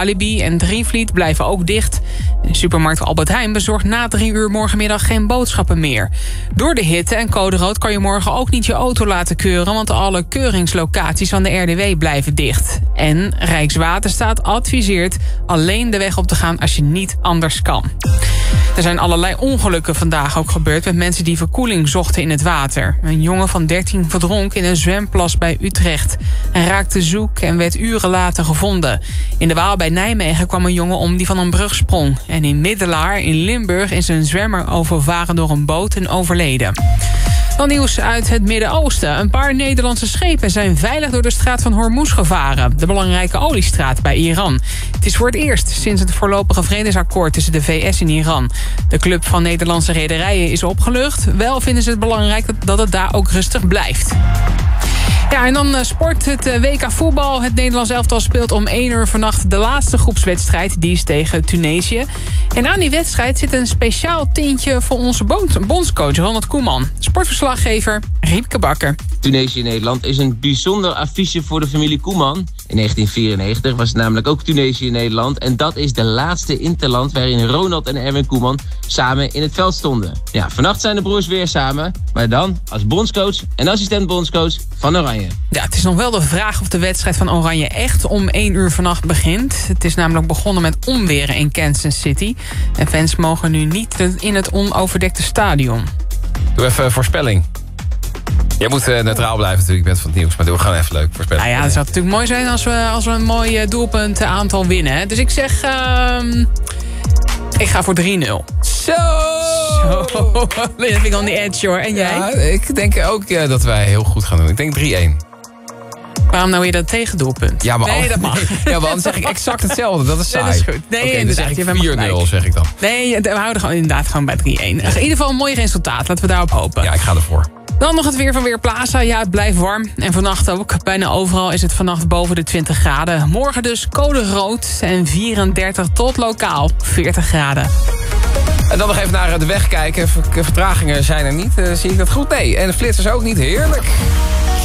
Walibi en Drievliet blijven ook dicht. De supermarkt Albert Heijn bezorgt na 3 uur morgenmiddag geen boodschappen meer. Door de hitte en code rood kan je morgen ook niet je auto laten keuren, want alle keuringslocaties van de RDW blijven dicht. En Rijkswaterstaat adviseert alleen de weg op te gaan als je niet anders kan. Er zijn allerlei ongelukken vandaag ook gebeurd met mensen die verkoeling zochten in het water. Een jongen van 13 verdronk in een zwemplas bij Utrecht. Hij raakte zoek en werd uren later gevonden. In de Waal bij Nijmegen kwam een jongen om die van een brug sprong. En in Middelaar in Limburg is een zwemmer overvaren door een boot en overleden. Dan nieuws uit het Midden-Oosten. Een paar Nederlandse schepen zijn veilig door de straat van Hormuz gevaren. De belangrijke oliestraat bij Iran. Het is voor het eerst sinds het voorlopige vredesakkoord tussen de VS en Iran. De club van Nederlandse rederijen is opgelucht. Wel vinden ze het belangrijk dat het daar ook rustig blijft. Ja, en dan sport, het WK voetbal. Het Nederlands elftal speelt om 1 uur vannacht de laatste groepswedstrijd. Die is tegen Tunesië. En aan die wedstrijd zit een speciaal tintje voor onze bondscoach Ronald Koeman. Sportverslaggever Riepke Bakker. Tunesië-Nederland is een bijzonder affiche voor de familie Koeman. In 1994 was het namelijk ook Tunesië-Nederland. En dat is de laatste interland waarin Ronald en Erwin Koeman samen in het veld stonden. Ja, vannacht zijn de broers weer samen. Maar dan als bondscoach en assistent-bondscoach van Oranje. Ja, het is nog wel de vraag of de wedstrijd van Oranje echt om 1 uur vannacht begint. Het is namelijk begonnen met onweren in Kansas City. En fans mogen nu niet in het onoverdekte stadion. Doe even voorspelling. Jij moet neutraal blijven natuurlijk, je bent van het nieuws. Maar doe gewoon even leuk voorspelling. Nou ja, het zou natuurlijk mooi zijn als we een mooi doelpuntenaantal winnen. Hè? Dus ik zeg... ik ga voor 3-0. Zo! Living on the edge, hoor. En jij? Ja, ik denk ook dat wij heel goed gaan doen. Ik denk 3-1. Waarom nou weer dat tegendoelpunt? Ja, maar nee, dat mag. Ja, maar anders zeg ik exact hetzelfde. Dat is saai. Nee, dat is goed. Nee, okay, inderdaad. Dan zeg ik 4-0, zeg ik dan. Nee, we houden gewoon inderdaad gewoon bij 3-1. In ieder geval een mooi resultaat. Laten we daarop hopen. Ja, ik ga ervoor. Dan nog het weer van Weerplaza. Ja, het blijft warm. En vannacht ook. Bijna overal is het vannacht boven de 20 graden. Morgen dus code rood en 34 tot lokaal 40 graden. En dan nog even naar de weg kijken. Vertragingen zijn er niet. Zie ik dat goed? Nee. En de flitsers ook niet. Heerlijk.